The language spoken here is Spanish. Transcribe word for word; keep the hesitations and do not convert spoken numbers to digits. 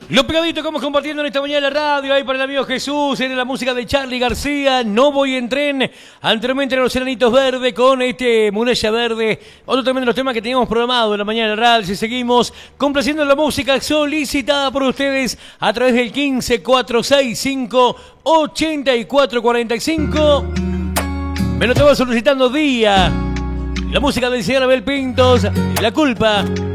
Lo pegadito que vamos compartiendo en esta mañana en la radio, ahí para el amigo Jesús, era la música de Charly García, No voy en tren, anteriormente eran los Enanitos Verdes con este Muralla Verde, otro también de los temas que teníamos programado en la mañana en la radio. Si seguimos complaciendo la música solicitada por ustedes a través del quince cuatrocientos sesenta y cinco ochenta y cuatro cuarenta y cinco, me lo estaba solicitando Día, la música del señor Abel Pintos, La Culpa.